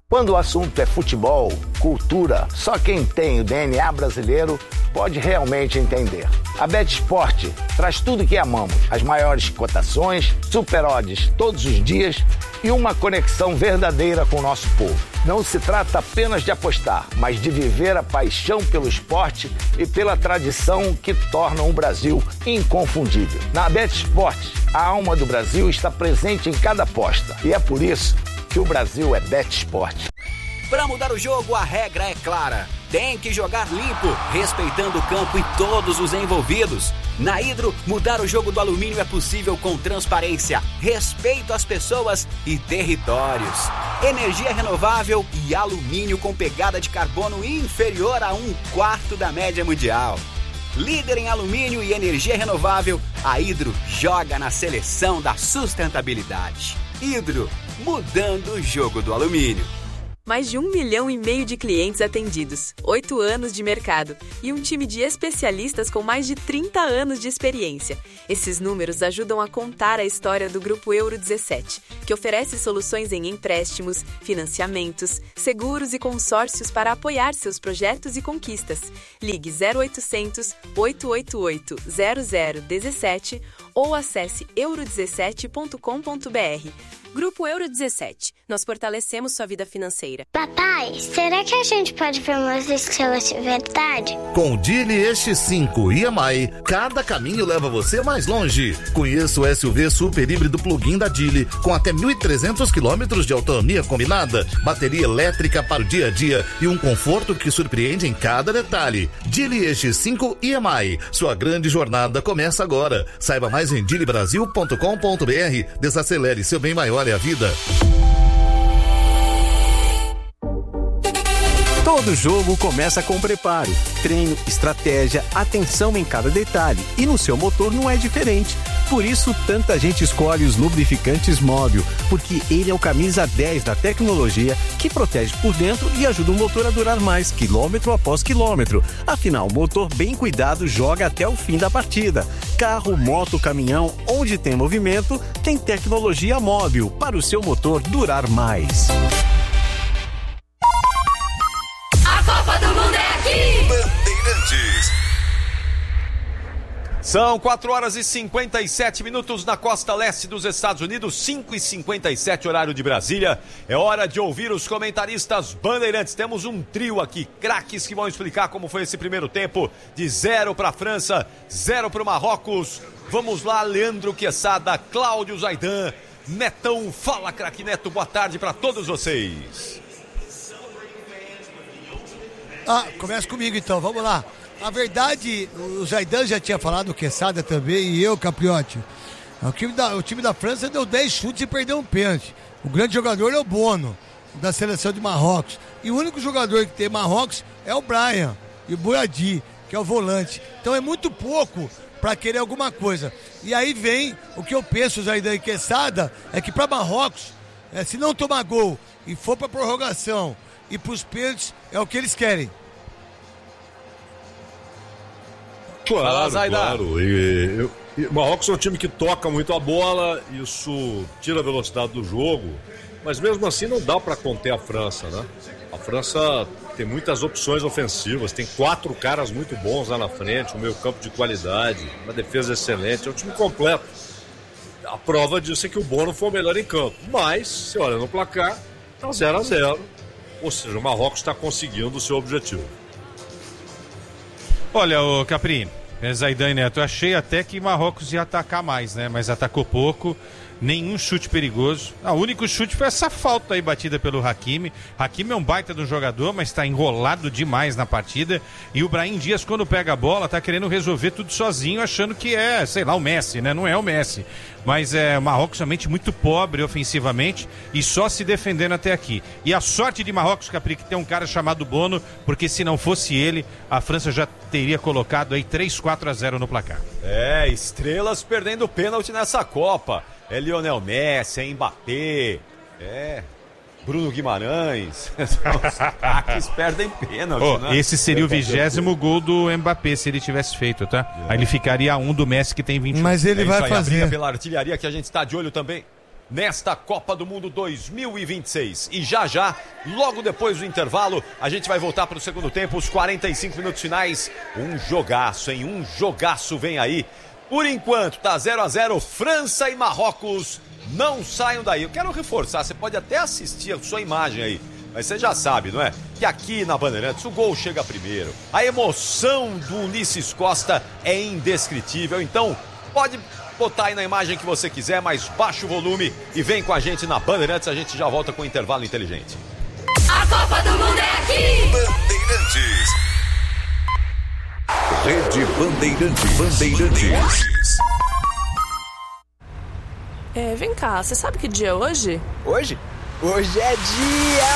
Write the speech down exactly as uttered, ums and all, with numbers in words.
Quando o assunto é futebol, cultura, só quem tem o D N A brasileiro pode realmente entender. A BetSport traz tudo que amamos, as maiores cotações, super odds todos os dias e uma conexão verdadeira com o nosso povo. Não se trata apenas de apostar, mas de viver a paixão pelo esporte e pela tradição que tornam o Brasil inconfundível. Na BetSport, a alma do Brasil está presente em cada aposta e é por isso que o Brasil é BetSport. Para mudar o jogo, a regra é clara. Tem que jogar limpo, respeitando o campo e todos os envolvidos. Na Hidro, mudar o jogo do alumínio é possível com transparência, respeito às pessoas e territórios. Energia renovável e alumínio com pegada de carbono inferior a um quarto da média mundial. Líder em alumínio e energia renovável, a Hidro joga na seleção da sustentabilidade. Hidro, mudando o jogo do alumínio. Mais de um milhão e meio de clientes atendidos, oito anos de mercado e um time de especialistas com mais de trinta anos de experiência. Esses números ajudam a contar a história do Grupo Euro dezessete, que oferece soluções em empréstimos, financiamentos, seguros e consórcios para apoiar seus projetos e conquistas. Ligue zero oitocentos, oito oito oito, zero zero um sete ou acesse euro dezessete ponto com ponto b r. Grupo Euro dezessete. Nós fortalecemos sua vida financeira. Papai, será que a gente pode ver umas estrelas de verdade? Com o Geely E X cinco e M I, cada caminho leva você mais longe. Conheça o S U V super híbrido plug-in da Geely, com até mil e trezentos quilômetros de autonomia combinada, bateria elétrica para o dia a dia e um conforto que surpreende em cada detalhe. Geely E X cinco e M I. Sua grande jornada começa agora. Saiba mais em geely brasil ponto com ponto b r. Desacelere, seu bem maior é a vida. Todo jogo começa com preparo, treino, estratégia, atenção em cada detalhe. E no seu motor não é diferente. Por isso, tanta gente escolhe os lubrificantes Móbil, porque ele é o camisa dez da tecnologia que protege por dentro e ajuda o motor a durar mais, quilômetro após quilômetro. Afinal, o motor bem cuidado joga até o fim da partida. Carro, moto, caminhão, onde tem movimento, tem tecnologia Móbil para o seu motor durar mais. Copa do Mundo é aqui! Bandeirantes. São quatro horas e cinquenta e sete minutos na costa leste dos Estados Unidos, cinco e cinquenta e sete horário de Brasília. É hora de ouvir os comentaristas bandeirantes. Temos um trio aqui, craques que vão explicar como foi esse primeiro tempo, de zero para a França, zero para o Marrocos. Vamos lá, Leandro Quesada, Cláudio Zaidan, Netão. Fala, craque Neto, boa tarde para todos vocês. Ah, começa comigo então, vamos lá. A verdade, o Zaidan já tinha falado, o Quesada também, e eu, Capriotti. O time, da, o time da França deu dez chutes e perdeu um pênalti. O grande jogador é o Bono, da seleção de Marrocos. E o único jogador que tem Marrocos é o Brian e o Bouyadi, que é o volante. Então é muito pouco para querer alguma coisa. E aí vem o que eu penso, Zaidan e Quesada, é que para Marrocos, é, se não tomar gol e for para prorrogação e para os pênaltis, é o que eles querem. Claro, claro. E, e, e, Marrocos é um time que toca muito a bola, isso tira a velocidade do jogo, mas mesmo assim não dá para conter a França, né? A França tem muitas opções ofensivas, tem quatro caras muito bons lá na frente, um meio campo de qualidade, uma defesa excelente, é um time completo. A prova disso é que o Bono foi o melhor em campo, mas, se olha no placar, tá zero a zero, ou seja, o Marrocos está conseguindo o seu objetivo. Olha, o Capri, Zaidan e Neto, eu achei até que Marrocos ia atacar mais, né? Mas atacou pouco, nenhum chute perigoso. Ah, o único chute foi essa falta aí batida pelo Hakimi. Hakimi é um baita do jogador, mas está enrolado demais na partida. E o Brahim Dias, quando pega a bola, tá querendo resolver tudo sozinho, achando que é, sei lá, o Messi, né? Não é o Messi. Mas é o Marrocos realmente muito pobre ofensivamente e só se defendendo até aqui. E a sorte de Marrocos, Capri, que tem um cara chamado Bono, porque se não fosse ele, a França já teria colocado aí três, quatro a zero no placar. É, estrelas perdendo pênalti nessa Copa. É Lionel Messi, é Mbappé, é Bruno Guimarães. Os craques perdem pênalti, oh, né? Esse seria o vigésimo gol do Mbappé se ele tivesse feito, tá? É. Aí ele ficaria a um do Messi, que tem vinte e um. Mas ele é vai aí, fazer. A briga pela artilharia que a gente está de olho também. nesta Copa do Mundo dois mil e vinte e seis. E já já, logo depois do intervalo, a gente vai voltar para o segundo tempo, os quarenta e cinco minutos finais. Um jogaço, hein? Um jogaço vem aí. Por enquanto, tá zero a zero, França e Marrocos. Não saiam daí. Eu quero reforçar, você pode até assistir a sua imagem aí, mas você já sabe, não é? Que aqui na Bandeirantes o gol chega primeiro. A emoção do Ulisses Costa é indescritível. Então, pode botar aí na imagem que você quiser, mas baixa o volume e vem com a gente na Bandeirantes. A gente já volta com o intervalo inteligente. A Copa do Mundo é aqui! Bandeirantes. Rede Bandeirantes. Bandeirantes. É, vem cá, você sabe que dia é hoje? Hoje? Hoje é dia